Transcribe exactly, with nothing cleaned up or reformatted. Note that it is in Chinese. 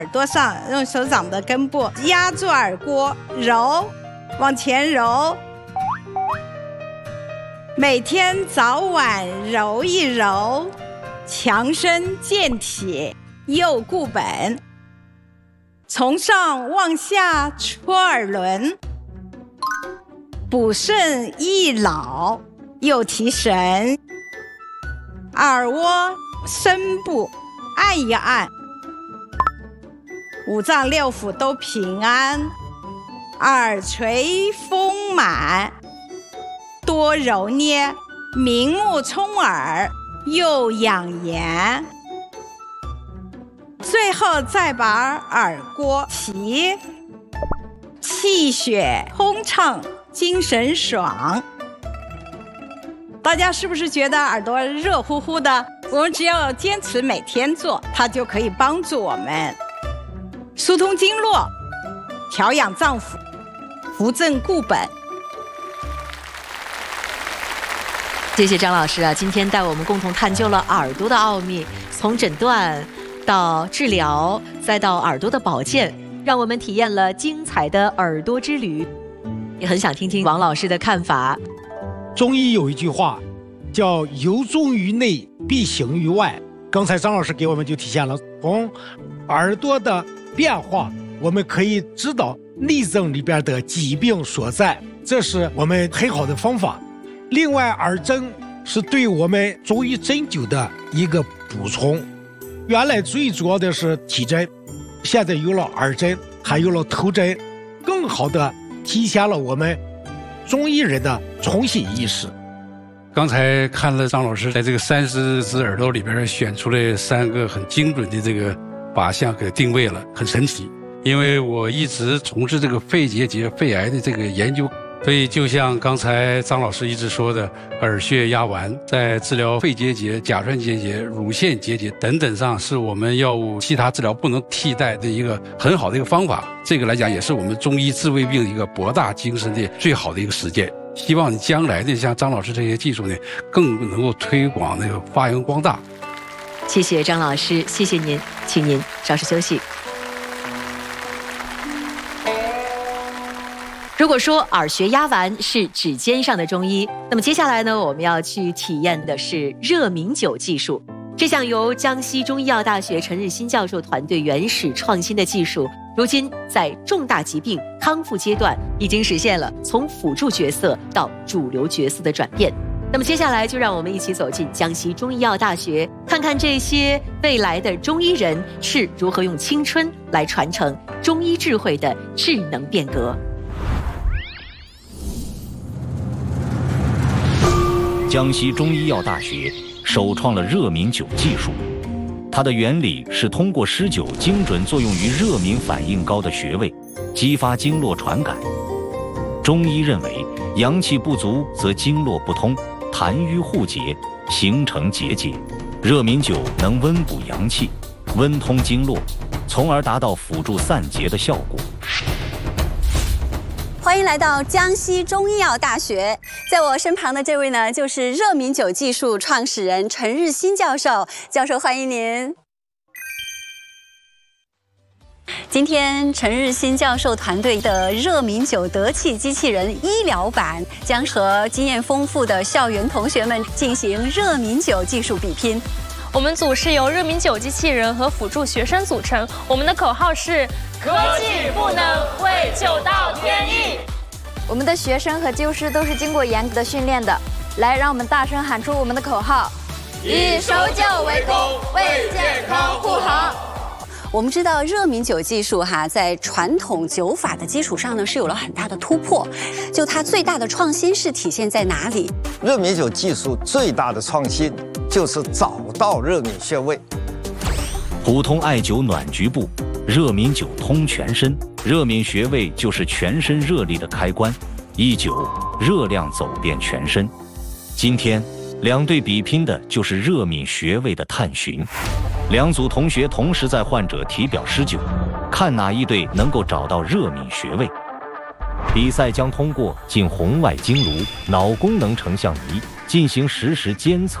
耳朵上，用手掌的根部压住耳郭，揉，往前揉。每天早晚揉一揉，强身健体又固本。从上往下搓耳轮，补肾益脑又提神。耳窝深部按一按，五脏六腑都平安，耳垂丰满，多揉捏，明目聪耳又养颜。最后再把耳郭提，气血通畅，精神爽。大家是不是觉得耳朵热乎乎的？我们只要坚持每天做，它就可以帮助我们疏通经络，调养脏腑，扶正固本。 谢谢张老师啊，今天带我们共同探究了耳朵的奥秘，从诊断到治疗，再到耳朵的保健，让我们体验了精彩的耳朵之旅。也很想听听王老师的看法。 中医有一句话叫由衷于内，必行于外。刚才张老师给我们就体现了，从耳朵的变化，我们可以知道内脏里边的疾病所在，这是我们很好的方法。另外，耳针是对我们中医针灸的一个补充。原来最主要的是体针，现在有了耳针，还有了头针，更好的体现了我们中医人的重新意识。 刚才看了张老师在这个三十只耳朵里边选出来三个很精准的这个靶向给定位了，很神奇。因为我一直从事这个肺结节、肺癌的这个研究，所以就像刚才张老师一直说的，耳穴压丸在治疗肺结节、甲状结节、乳腺结节等等上，是我们药物其他治疗不能替代的一个很好的一个方法。这个来讲，也是我们中医治胃病一个博大精深的最好的一个实践。希望将来的像张老师这些技术呢，更能够推广那个发扬光大。 谢谢张老师，谢谢您，请您稍事休息。如果说耳穴压丸是指尖上的中医，那么接下来呢，我们要去体验的是热敏灸技术。这项由江西中医药大学陈日新教授团队原始创新的技术，如今在重大疾病康复阶段，已经实现了从辅助角色到主流角色的转变。那么接下来就让我们一起走进江西中医药大学，看看这些未来的中医人是如何用青春来传承中医智慧的智能变革。 江西中医药大学首创了热敏灸技术，它的原理是通过施灸精准作用于热敏反应高的穴位，激发经络传感。中医认为，阳气不足则经络不通，痰瘀互结，形成结节。热敏灸能温补阳气，温通经络，从而达到辅助散结的效果。 欢迎来到江西中医药大学，在我身旁的这位呢，就是热敏灸技术创始人陈日新教授。教授，欢迎您。今天陈日新教授团队的热敏灸得气机器人医疗版将和经验丰富的校园同学们进行热敏灸技术比拼。 我们组是由热敏灸机器人和辅助学生组成，我们的口号是科技不能为灸到天意。 我们的学生和灸师都是经过严格的训练的，来，让我们大声喊出我们的口号：以守旧为攻，为健康护航。 我们知道热敏灸技术哈，在传统灸法的基础上呢，是有了很大的突破。就它最大的创新是体现在哪里？ 热敏灸技术最大的创新就是找到热敏穴位。 普通艾灸暖局部，热敏灸通全身，热敏穴位就是全身热力的开关，一灸热量走遍全身。今天两队比拼的就是热敏穴位的探寻。两组同学同时在患者体表施灸，看哪一队能够找到热敏穴位。比赛将通过进红外经颅脑功能成像仪进行实时监测